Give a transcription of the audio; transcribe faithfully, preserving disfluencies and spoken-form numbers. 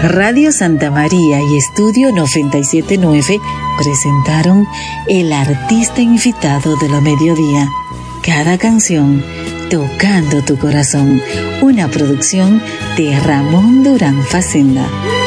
Radio Santa María y Estudio noventa y siete punto nueve presentaron El artista invitado de la mediodía. Cada canción tocando tu corazón. Una producción de Ramón Durán Facenda.